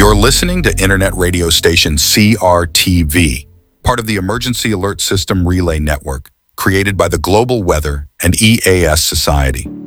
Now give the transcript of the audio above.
You're listening to internet radio station CRTV, part of the Emergency Alert System Relay Network, created by the Global Weather and EAS Society.